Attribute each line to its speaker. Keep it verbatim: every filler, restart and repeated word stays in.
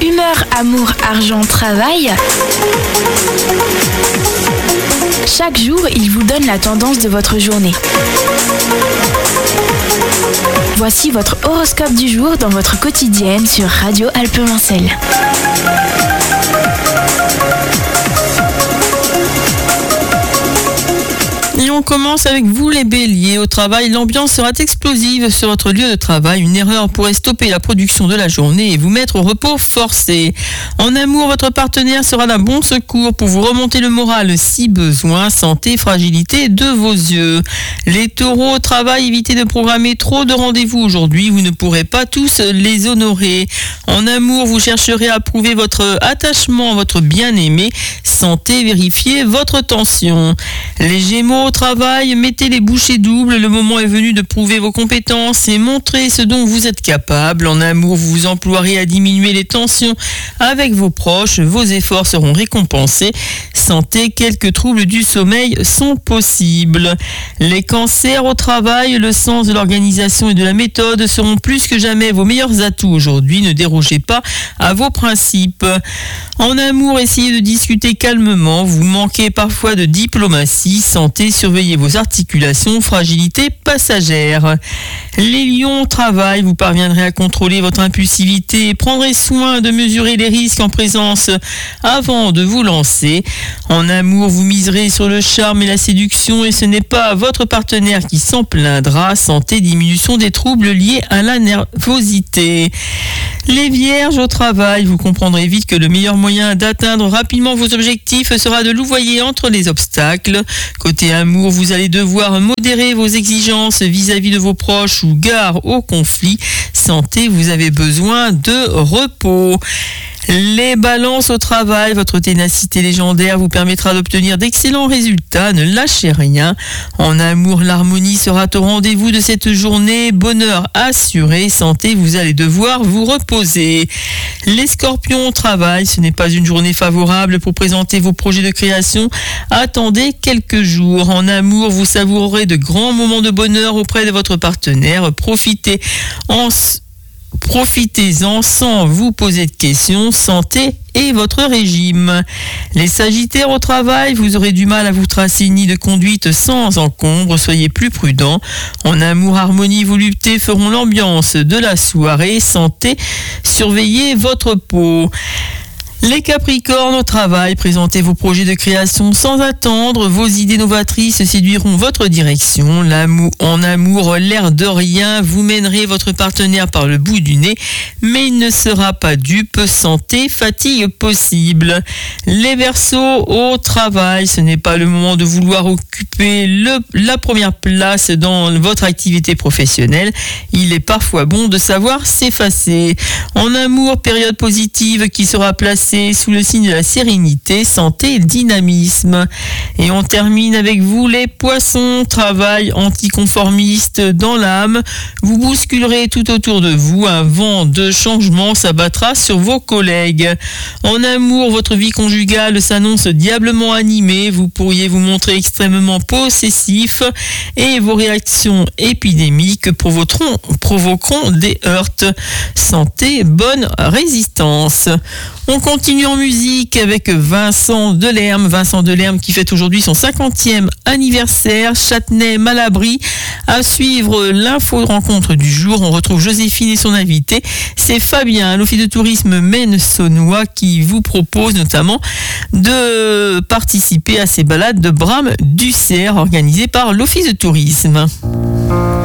Speaker 1: Humeur, amour, argent, travail. Chaque jour, il vous donne la tendance de votre journée. Voici votre horoscope du jour dans votre quotidienne sur Radio Alpes-Vincelles.
Speaker 2: Et on commence avec vous les béliers. Au travail, l'ambiance sera explosive sur votre lieu de travail. Une erreur pourrait stopper la production de la journée et vous mettre au repos forcé. En amour, votre partenaire sera d'un bon secours pour vous remonter le moral si besoin. Santé, fragilité de vos yeux. Les taureaux, au travail, évitez de programmer trop de rendez-vous aujourd'hui. Vous ne pourrez pas tous les honorer. En amour, vous chercherez à prouver votre attachement à votre bien-aimé. Santé, vérifiez votre tension. Les gémeaux, au travail, mettez les bouchées doubles. Le moment est venu de prouver vos compétences et montrer ce dont vous êtes capable. En amour, vous vous emploierez à diminuer les tensions avec vos proches. Vos efforts seront récompensés. Santé, quelques troubles du sommeil sont possibles. Les cancers, au travail, le sens de l'organisation et de la méthode seront plus que jamais vos meilleurs atouts aujourd'hui. Ne dérogez pas à vos principes. En amour, essayez de discuter calmement. Vous manquez parfois de diplomatie. Santé, surveillez vos articulations. Fragilité passagère. Les lions, au travail, vous parviendrez à contrôler votre impulsivité et prendrez soin de mesurer les risques en présence avant de vous lancer. En amour, vous miserez sur le charme et la séduction et ce n'est pas votre partenaire qui s'en plaindra. Santé, diminution des troubles liés à la nervosité. Les vierges, au travail, vous comprendrez vite que le meilleur moyen d'atteindre rapidement vos objectifs sera de louvoyer entre les obstacles. Côté amour, vous allez devoir modérer vos exigences vis-à-vis de vos proches ou gare au conflit. Santé, vous avez besoin de repos. Les balances, au travail, votre ténacité légendaire vous permettra d'obtenir d'excellents résultats, ne lâchez rien. En amour, l'harmonie sera au rendez-vous de cette journée, bonheur assuré. Santé, vous allez devoir vous reposer. Les scorpions, au travail, ce n'est pas une journée favorable pour présenter vos projets de création, attendez quelques jours. En amour, vous savourerez de grands moments de bonheur auprès de votre partenaire, profitez en Profitez-en sans vous poser de questions, santé et votre régime. Les sagittaires, au travail, vous aurez du mal à vous tracer une ligne de conduite sans encombre, soyez plus prudents. En amour, harmonie, volupté feront l'ambiance de la soirée, santé, surveillez votre peau. Les Capricornes, au travail, présentez vos projets de création sans attendre. Vos idées novatrices séduiront votre direction. L'amour, en amour, l'air de rien, vous mènerez votre partenaire par le bout du nez, mais il ne sera pas dupe. Santé, fatigue possible. Les Verseaux, au travail, ce n'est pas le moment de vouloir occuper le, la première place dans votre activité professionnelle. Il est parfois bon de savoir s'effacer. En amour, période positive qui sera placée sous le signe de la sérénité, santé et dynamisme. Et on termine avec vous les poissons, travail anticonformiste dans l'âme. Vous bousculerez tout autour de vous, un vent de changement s'abattra sur vos collègues. En amour, votre vie conjugale s'annonce diablement animée, vous pourriez vous montrer extrêmement possessif et vos réactions épidémiques provoqueront, provoqueront des heurts. Santé, bonne résistance. On continue en musique avec Vincent Delerme. Vincent Delerme qui fête aujourd'hui son cinquantième anniversaire. Châtenay-Malabry. À suivre l'info de rencontre du jour. On retrouve Joséphine et son invité. C'est Fabien, l'Office de tourisme Maine-Saunois, qui vous propose notamment de participer à ces balades de Bram Dussert organisées par l'Office de tourisme.